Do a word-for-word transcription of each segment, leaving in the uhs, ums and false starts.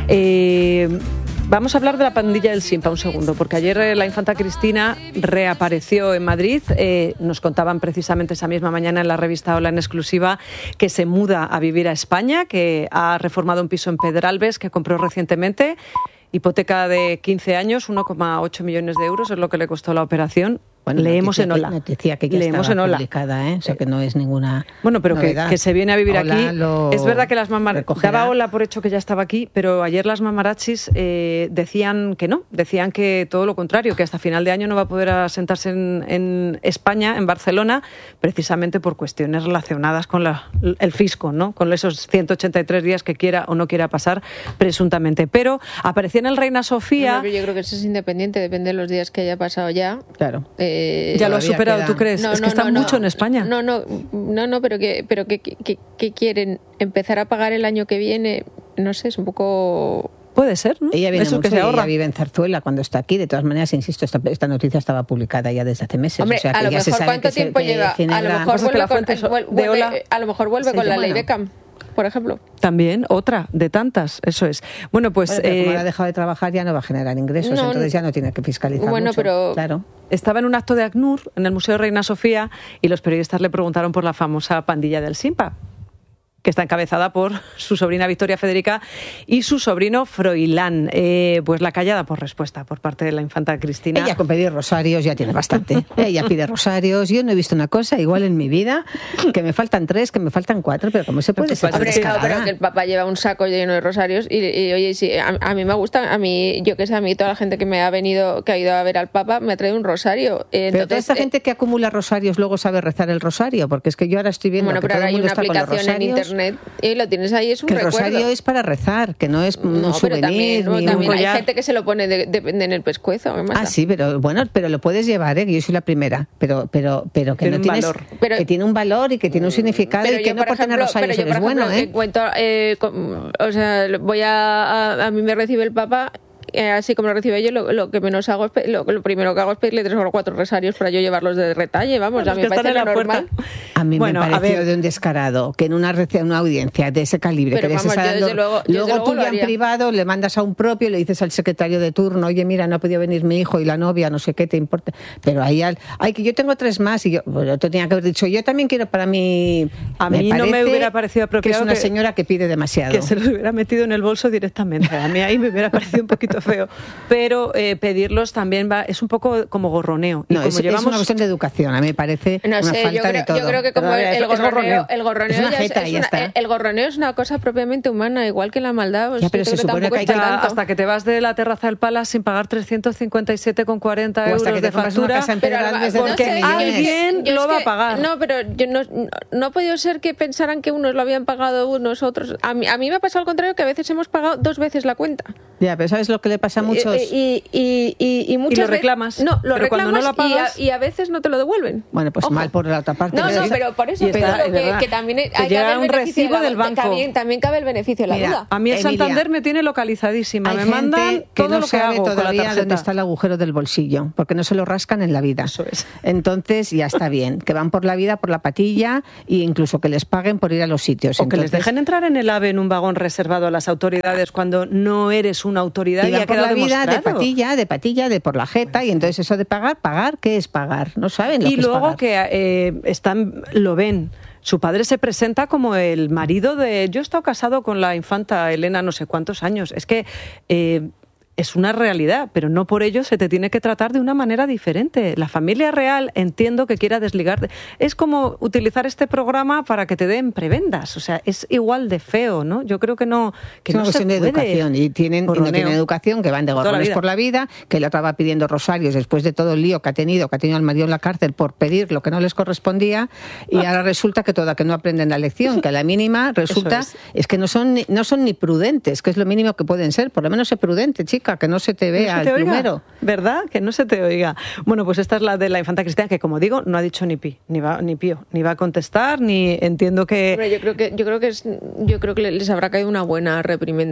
Eh, vamos a hablar de la pandilla del Simpa un segundo, porque ayer eh, la infanta Cristina reapareció en Madrid. Eh, nos contaban precisamente esa misma mañana en la revista Hola en exclusiva que se muda a vivir a España, que ha reformado un piso en Pedralbes que compró recientemente. Hipoteca de quince años, uno coma ocho millones de euros es lo que le costó la operación. Bueno, leemos noticia, en Hola. Noticia que ya leemos estaba en Hola. publicada, ¿eh? O sea que no es ninguna Bueno, pero que, que se viene a vivir Hola aquí. Es verdad que las mamarachis... Daba Hola por hecho que ya estaba aquí, pero ayer las mamarachis eh, decían que no. Decían que todo lo contrario, que hasta final de año no va a poder asentarse en, en España, en Barcelona, precisamente por cuestiones relacionadas con la, el fisco, ¿no? Con esos ciento ochenta y tres días que quiera o no quiera pasar, presuntamente. Pero aparecía en el Reina Sofía... No, pero yo creo que eso es independiente, depende de los días que haya pasado ya. Claro. Eh, ya lo has superado, queda... ¿tú crees? No, es no, que está no, mucho no, en España. No, no, no, no, pero que, pero que, que, que quieren empezar a pagar el año que viene, no sé, es un poco... Puede ser, ¿no? Ella viene Eso mucho, que se ahorra. Ella vive en Zarzuela cuando está aquí. De todas maneras, insisto, esta, esta noticia estaba publicada ya desde hace meses. Hombre, o sea, que a lo ya se mejor sabe cuánto que tiempo se, lleva. Ginebra... A lo mejor vuelve, la con, vuelve, vuelve, a lo mejor vuelve con la ley Beckham, por ejemplo. También, otra de tantas, eso es. Bueno, pues... Bueno, pero eh, como ha dejado de trabajar ya no va a generar ingresos, no, entonces ya no tiene que fiscalizar bueno, mucho. Pero... Claro. Estaba en un acto de ACNUR, en el Museo Reina Sofía, y los periodistas le preguntaron por la famosa pandilla del Simpa, que está encabezada por su sobrina Victoria Federica y su sobrino Froilán. Eh, pues la callada por respuesta por parte de la infanta Cristina. Ella con pedir rosarios ya tiene bastante. Ella pide rosarios. Yo no he visto una cosa igual en mi vida, que me faltan tres, que me faltan cuatro, pero ¿cómo se puede ser Hombre, no, pero que el papá lleva un saco lleno de rosarios y, y oye, sí, a, a mí me gusta, a mí, yo que sé, a mí toda la gente que me ha venido, que ha ido a ver al Papa, me ha traído un rosario. Entonces, pero toda esta eh, gente que acumula rosarios luego sabe rezar el rosario, porque es que yo ahora estoy viendo bueno, que pero todo ahora el mundo hay una está con los aplicación en rosarios. internet y lo tienes ahí, es un que el recuerdo. rosario es para rezar, que no es un no, souvenir. Pero también, no, ni también un hay gente que se lo pone de, de, de, en el pescuezo. Ah, sí, pero bueno, pero lo puedes llevar, ¿eh? Yo soy la primera, pero pero pero que tiene no un tienes, valor. Pero, que tiene un valor y que tiene un significado y que yo, no por, por ejemplo, tener rosarios pero yo, eres por ejemplo, bueno, ¿eh? Cuento, eh, con, o sea, voy a, a a mí me recibe el Papa. Eh, así como lo recibe yo, lo, lo que menos hago es, lo, lo primero que hago es pedirle tres o cuatro rosarios para yo llevarlos de retalle, vamos, a mí me parece lo normal. A mí bueno, me pareció de un descarado que en una, una audiencia de ese calibre pero que vamos, les está dando, luego, luego, luego tú luego ya en privado le mandas a un propio, le dices al secretario de turno, oye, mira, no ha podido venir mi hijo y la novia, no sé qué, te importa, pero ahí, al, ay, que yo tengo tres más y yo, bueno, te tenía que haber dicho, yo también quiero para mí, a mí no me hubiera parecido apropiado que es una que, señora que pide demasiado. Que se lo hubiera metido en el bolso directamente, a mí ahí me hubiera parecido un poquito feo. Pero eh, pedirlos también va, es un poco como gorroneo. Y no, como es, llevamos... es una cuestión de educación, a mí me parece no una sé, falta yo creo, de todo. Yo creo que como Pero, el, el, gorroneo, el gorroneo, es una ya jeta, es, es ya una, está. el, el gorroneo es una cosa propiamente humana, igual que la maldad. Pues ya, pero se supone que hay que ya, hasta que te vas de la terraza del Palace sin pagar trescientos cincuenta y siete con cuarenta euros hasta que de factura, pero porque alguien yo, yo lo va que, a pagar. No, pero yo no, no, no ha podido ser que pensaran que unos lo habían pagado unos otros. A mí, a mí me ha pasado al contrario, que a veces hemos pagado dos veces la cuenta. Ya, pero ¿sabes lo que le pasa a muchos? Y, y, y, y, muchas y lo reclamas. No, lo pero reclamas no lo pagas, y, a, y a veces no te lo devuelven. Bueno, pues Ojo. mal por la otra parte. No, no, pero por eso está, pero que, que también hay que llega haber un beneficio recibo de la, del banco. También, también cabe el beneficio de la Mira, duda. A mí el Emilia, Santander me tiene localizadísima. Me gente mandan que todo no lo que sabe hago todavía con la tarjeta. dónde está el agujero del bolsillo, porque no se lo rascan en la vida. Eso es. Entonces ya está bien, que van por la vida, por la patilla, e incluso que les paguen por ir a los sitios. O Entonces, que les dejen entrar en el AVE en un vagón reservado a las autoridades cuando no eres una autoridad y, y van ha por quedado la vida demostrado. de patilla, de patilla, de por la jeta, y entonces eso de pagar, pagar, ¿qué es pagar? No saben lo y que luego es pagar. que eh, están, lo ven. Su padre se presenta como el marido de... Yo he estado casado con la infanta Elena no sé cuántos años. Es que... Eh, es una realidad, pero no por ello se te tiene que tratar de una manera diferente. La familia real, entiendo que quiera desligarte. Es como utilizar este programa para que te den prebendas. O sea, es igual de feo, ¿no? Yo creo que no que es una no cuestión se de puede. educación y tienen, y no tienen educación, que van de gorrones por la vida, que la otra va pidiendo rosarios después de todo el lío que ha tenido, que ha tenido al marido en la cárcel por pedir lo que no les correspondía, y ah. ahora resulta que toda que no aprenden la lección, que a la mínima resulta es. es que no son ni, no son ni prudentes, que es lo mínimo que pueden ser. Por lo menos sé prudente, chica, que no se te vea no se te el plumero. ¿Verdad? Que no se te oiga. Bueno, pues esta es la de la infanta Cristina, que como digo, no ha dicho ni pi, ni va, ni pío, ni va a contestar, ni entiendo que... Hombre, yo creo que yo creo que es, yo creo que les habrá caído una buena reprimenda.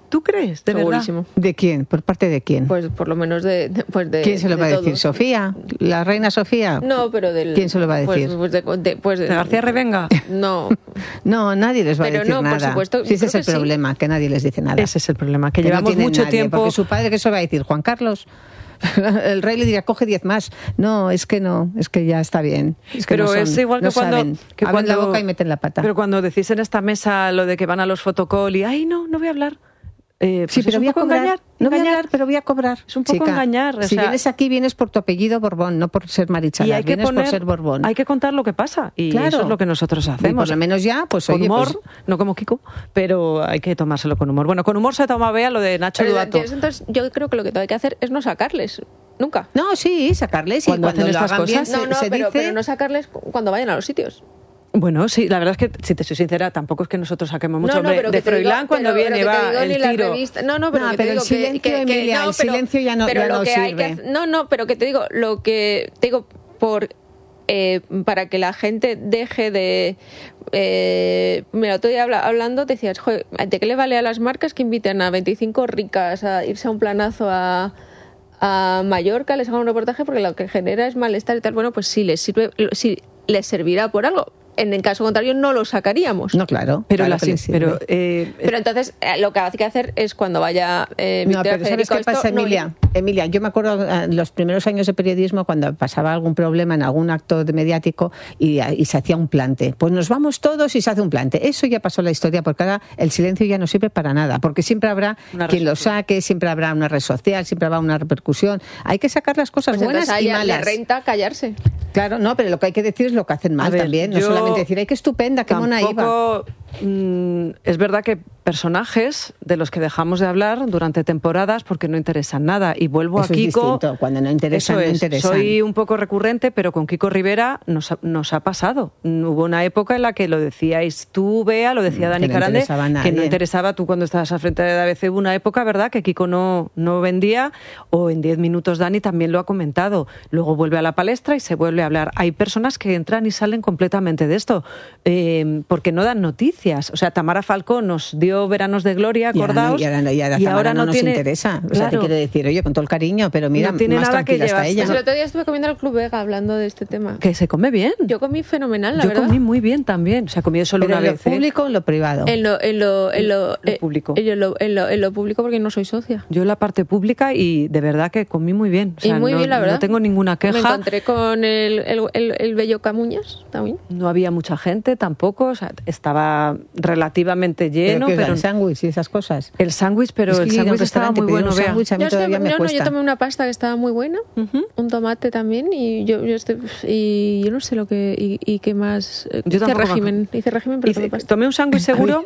¿Tú crees? ¿De Segurísimo. verdad? ¿De quién? ¿Por parte de quién? Pues por lo menos de... de, pues de ¿Quién se lo de va a todos. decir? ¿Sofía? ¿La reina Sofía? No, pero del... ¿Quién se lo va a decir? Pues, pues de, de, pues de, ¿De García Revenga? No. No, nadie les va Pero a decir no, por nada. supuesto, Sí, ese es creo el que sí. problema, que nadie les dice nada. Ese es el problema, que, Que no llevamos tienen mucho nadie, tiempo... Porque su padre, ¿qué se va a decir? ¿Juan Carlos? El rey le diría, coge diez más. No, es que no, es que ya está bien. Es que pero no son, es igual que no cuando, saben. que Abren cuando la boca y meten la pata. Pero cuando decís en esta mesa lo de que van a los fotocall y ay no, no voy a hablar. Eh, pues Sí, pero es un voy a poco cobrar. engañar, No voy a engañar. hablar, pero voy a cobrar. Es un poco Chica, engañar, o si sea- vienes aquí, vienes por tu apellido Borbón, no por ser Marichalar. Y hay que vienes poner, por ser Borbón. hay que contar lo que pasa y Claro. eso es lo que nosotros Y hacemos. por lo menos ya, pues con oye, humor, pues- no como Kiko, pero hay que tomárselo con humor. Bueno, con humor se toma Bea lo de Nacho Pero, Duato. entonces yo creo que lo que hay que hacer es no sacarles. Nunca. No, sí, sacarles y Cuando cuando, hacen lo estas hagan bien cosas- se, No, no, se pero, dice... pero no sacarles cu- cuando vayan a los sitios. Bueno, sí, la verdad es que, si te soy sincera, tampoco es que nosotros saquemos mucho no, no, de, pero de que te digo- Froilán cuando pero- pero viene, que te va digo, el ni la tiro. revista- No, no, pero No, que te pero el digo que- silencio, que, que- Emilia, no, el pero- silencio ya no- pero ya lo no que hay que sirve. hacer- no, no, pero que te digo, lo que te digo por eh, para que la gente deje de eh, mira, otro día habla- hablando decías, joder, ¿de qué le vale a las marcas que inviten a veinticinco ricas a irse a un planazo a a Mallorca, les hagan un reportaje porque lo que genera es malestar y tal? Bueno, pues sí les sirve, sí les servirá por algo. En el caso contrario no lo sacaríamos. No, claro. Pero, claro la, que les sirve. pero, eh, Pero entonces eh, lo que hay que hacer es cuando vaya eh, No, Victoria pero ¿sabes Federico, qué esto, pasa, no, Emilia? Emilia, yo me acuerdo en los primeros años de periodismo cuando pasaba algún problema en algún acto de mediático y, y se hacía un plante. Pues nos vamos todos y se hace un plante. Eso ya pasó la historia porque ahora el silencio ya no sirve para nada, porque siempre habrá Una quien red lo saque, siempre habrá una red social, siempre habrá una repercusión. Hay que sacar las cosas pues buenas entonces a y ella le malas. renta callarse. Claro, no, pero lo que hay que decir es lo que hacen mal A ver, también. No yo solamente decir, ay, qué estupenda, qué mona iba. Tampoco, mm, es verdad que personajes de los que dejamos de hablar durante temporadas porque no interesan nada. Y vuelvo Eso a es Kiko. distinto, cuando no interesan, Eso no es. interesan. Soy un poco recurrente, pero con Kiko Rivera nos ha, nos ha pasado. Hubo una época en la que lo decíais tú, Bea, lo decía Mm, Dani que no Carande, interesaba a que no nadie. interesaba tú cuando estabas al frente de la A B C. Hubo una época, ¿verdad?, que Kiko no, no vendía, o en diez minutos Dani también lo ha comentado. Luego vuelve a la palestra y se vuelve a hablar. Hay personas que entran y salen completamente de esto, eh, porque no dan noticias. O sea, Tamara Falcó nos dio Veranos de Gloria, acordaos, Y ahora, no, y ahora, y Tamara ahora no, no nos tiene, interesa. O sea, claro, te quiero decir, oye, con todo el cariño, pero mira, No tiene más nada que tranquila está llevarse. ella. Pues el otro día estuve comiendo en el Club Vega hablando de este tema. que se come bien. Yo comí fenomenal, la Yo verdad. comí muy bien también. O sea, comí solo Pero una en lo vez. ¿eh? público o en lo privado. En lo, en lo, en lo, Lo eh, público. En lo, en lo- en lo público porque no soy socia. Yo en la parte pública y de verdad que comí muy bien. O sea, y muy no, bien, la verdad. no tengo ninguna Me queja. encontré con el, el, el, el bello Camuñas también. No había mucha gente tampoco. O sea, estaba relativamente lleno. pero que Pero el sándwich y esas cosas. el sándwich, pero Es que el ir a un sándwich estaba restaurante, muy pedir bueno. un Bea. sándwich a mí Yo, es que- todavía me no, no, cuesta. yo tomé una pasta que estaba muy buena, Ujú. un tomate también y yo, yo estoy, y yo no sé lo que y, y qué más. eh, Yo hice tampoco me régimen, hice régimen, pero Hice- tomé pasta. tomé un sándwich seguro.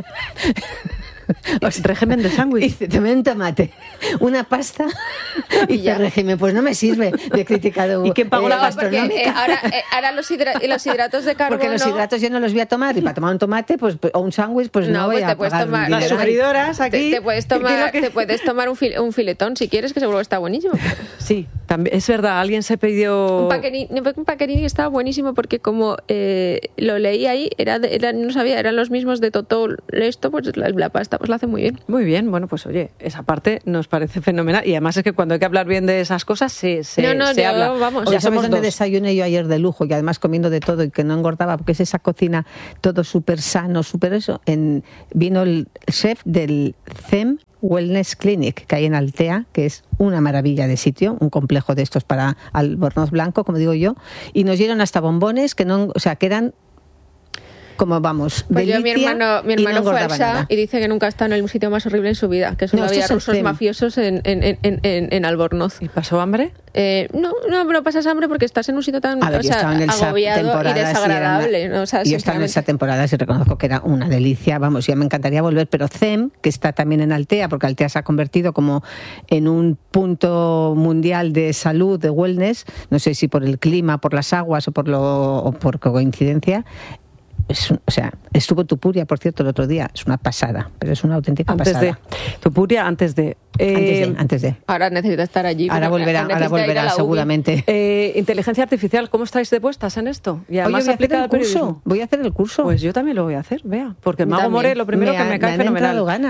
régimen de sándwich. Dice, tomé un tomate, una pasta y ya. ya régimen. Pues no me sirve de criticado. ¿Y quién pagó la No, porque gastronómica? eh, ahora, eh, ahora los, hidra- los hidratos de carbono. Porque los hidratos yo no los voy a tomar y para tomar un tomate pues o un sándwich pues no, No, voy pues a te puedes pagar tomar- un Las dineral. sufridoras Te, aquí. te puedes Quiero tomar, que- te puedes tomar un, fil- un filetón si quieres, que seguro que está buenísimo. Sí, también, es verdad. Alguien se pidió. Un paquerini, un paquerini estaba buenísimo porque como eh, lo leí ahí, era, de- era no sabía, eran los mismos de Totó. Esto, pues la, la pasta pues la hace muy bien. Muy bien, bueno, pues oye, esa parte nos parece fenomenal. Y además es que cuando hay que hablar bien de esas cosas, se, se, No, no, se yo, habla. vamos, Oye, ya ¿sabes somos dónde dos. desayuné yo ayer de lujo y además comiendo de todo y que no engordaba? Porque es esa cocina todo súper sano, súper eso. En, vino el chef del C E M Wellness Clinic que hay en Altea, que es una maravilla de sitio, un complejo de estos para albornoz blanco, como digo yo, y nos dieron hasta bombones que no, o sea, que eran como vamos, Pues yo, mi delicia hermano, mi y no hermano fue al engordaba S A nada. y dice que nunca ha estado en el sitio más horrible en su vida, que solo No, esto había es el rusos C E M. mafiosos en, en, en, en, en Albornoz. ¿Y pasó hambre? Eh, no, no, no pasas hambre porque estás en un sitio tan A ver, o yo sea, estaba en el S A P agobiado y temporadas y era desagradable. una- ¿no? O sea, yo estaba en esa sinceramente. temporada y reconozco que era una delicia. Vamos, ya me encantaría volver, pero C E M, que está también en Altea, porque Altea se ha convertido como en un punto mundial de salud, de wellness, no sé si por el clima, por las aguas o por, lo, o por coincidencia. Es un- o sea, estuvo Tupuria, por cierto, el otro día. Es una pasada, pero es una auténtica Antes pasada. de. Tupuria, antes de. Eh, Antes de, antes de. Ahora necesita estar allí. Ahora pero volverá, necesita ahora ir a volverá la U B I. seguramente. eh, inteligencia artificial, ¿cómo estáis de puestas en esto? Y Oye, además voy a hacer aplicada el al curso. periodismo. Voy a hacer el curso. Pues yo también lo voy a hacer, vea. Porque el Mago También. More, lo primero Me que ha- me cae han fenomenal. entrado ganas.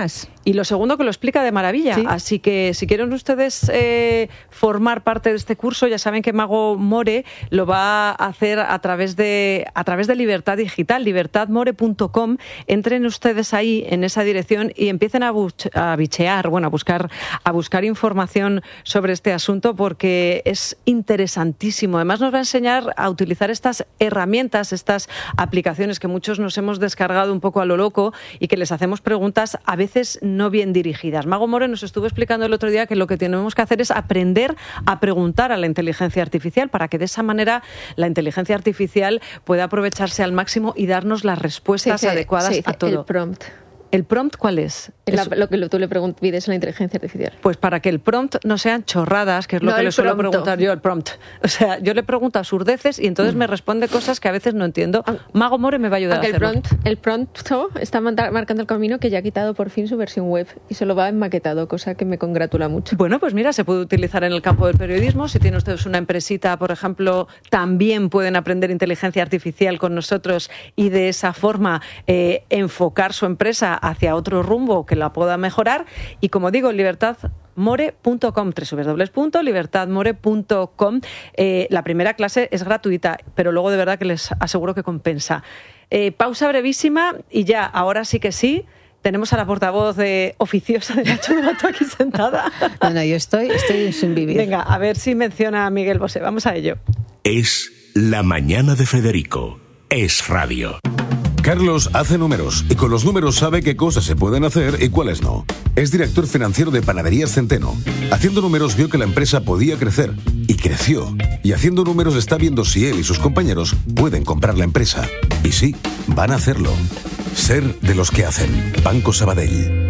Y lo segundo, que lo explica de maravilla. Sí. Así que si quieren ustedes eh, formar parte de este curso, ya saben que Mago More lo va a hacer a través de, a través de Libertad Digital, libertad more punto com. Entren ustedes ahí, en esa dirección, y empiecen a, buch- a bichear, bueno, a buscar, a buscar información sobre este asunto, porque es interesantísimo. Además, nos va a enseñar a utilizar estas herramientas, estas aplicaciones que muchos nos hemos descargado un poco a lo loco y que les hacemos preguntas a veces no bien dirigidas. Mago More nos estuvo explicando el otro día que lo que tenemos que hacer es aprender a preguntar a la inteligencia artificial, para que de esa manera la inteligencia artificial pueda aprovecharse al máximo y darnos las respuestas sí, sí, adecuadas sí, a todo. El prompt. ¿El prompt cuál es? La, lo que tú le pregun- pides a la inteligencia artificial. Pues para que el prompt no sean chorradas, que es lo no, que le suelo prompto. preguntar yo, el prompt. O sea, yo le pregunto absurdeces y entonces mm. me responde cosas que a veces no entiendo. Mago More me va a ayudar Aunque a hacerlo. El prompt, el prompto está marcando el camino, que ya ha quitado por fin su versión web y se lo va enmaquetado, cosa que me congratula mucho. Bueno, pues mira, se puede utilizar en el campo del periodismo. Si tienen ustedes una empresita, por ejemplo, también pueden aprender inteligencia artificial con nosotros y de esa forma eh, enfocar su empresa hacia otro rumbo que la pueda mejorar. Y como digo, libertad more punto com, doble u doble u doble u punto libertad more punto com. Eh, la primera clase es gratuita, pero luego de verdad que les aseguro que compensa. Eh, pausa brevísima y ya, ahora sí que sí, tenemos a la portavoz de, oficiosa de Nacho Dubato aquí sentada. Bueno, yo estoy, estoy sin vivir. Venga, a ver si menciona a Miguel Bosé. Vamos a ello. Es La Mañana de Federico. Es radio. Carlos hace números y con los números sabe qué cosas se pueden hacer y cuáles no. Es director financiero de Panaderías Centeno. Haciendo números vio que la empresa podía crecer y creció. Y haciendo números está viendo si él y sus compañeros pueden comprar la empresa. Y sí, van a hacerlo. Ser de los que hacen. Banco Sabadell.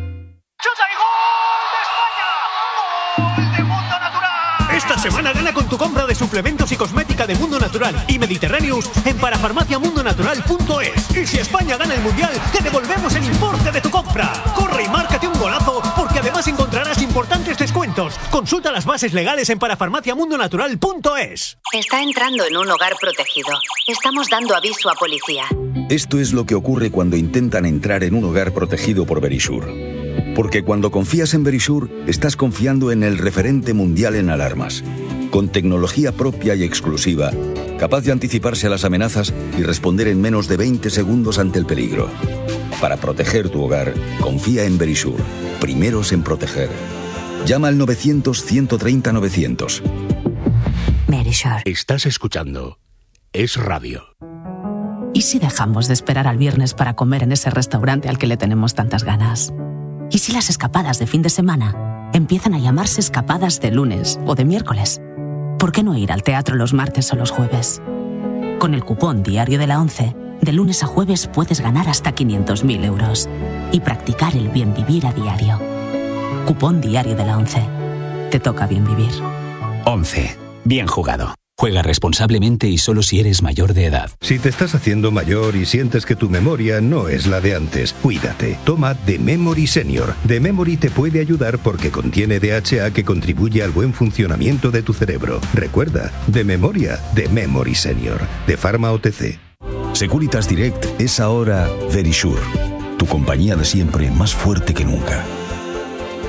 Esta semana gana con tu compra de suplementos y cosmética de Mundo Natural y Mediterráneos en parafarmacia mundo natural punto es. Y si España gana el Mundial, te devolvemos el importe de tu compra. Corre y márcate un golazo, porque además encontrarás importantes descuentos. Consulta las bases legales en parafarmacia mundo natural punto es. Está entrando en un hogar protegido. Estamos dando aviso a policía. Esto es lo que ocurre cuando intentan entrar en un hogar protegido por Verisure. Porque cuando confías en Verisure, estás confiando en el referente mundial en alarmas. Con tecnología propia y exclusiva, capaz de anticiparse a las amenazas y responder en menos de veinte segundos ante el peligro. Para proteger tu hogar, confía en Verisure. Primeros en proteger. Llama al novecientos, ciento treinta, novecientos. Verisure. Estás escuchando Es Radio. ¿Y si dejamos de esperar al viernes para comer en ese restaurante al que le tenemos tantas ganas? ¿Y si las escapadas de fin de semana empiezan a llamarse escapadas de lunes o de miércoles? ¿Por qué no ir al teatro los martes o los jueves? Con el cupón Diario de la ONCE, de lunes a jueves puedes ganar hasta quinientos mil euros y practicar el bien vivir a diario. Cupón Diario de la ONCE. Te toca bien vivir. ONCE. Bien jugado. Juega responsablemente y solo si eres mayor de edad. Si te estás haciendo mayor y sientes que tu memoria no es la de antes, cuídate. Toma The Memory Senior. The Memory te puede ayudar porque contiene D H A que contribuye al buen funcionamiento de tu cerebro. Recuerda, de memoria, The Memory Senior. De Pharma O T C. Securitas Direct es ahora Verisure. Tu compañía de siempre, más fuerte que nunca.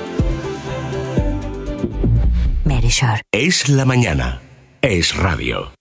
Verisure. Es la mañana. Es radio.